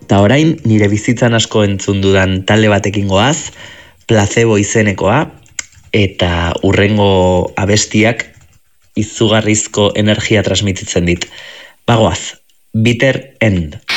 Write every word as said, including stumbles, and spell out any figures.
Ta orain, nire bizitzan asko entzun dudan talde batekin goaz, Placebo izenekoa, eta urrengo abestiak izugarrizko energia transmititzen dit. Bagoaz, Bitter End.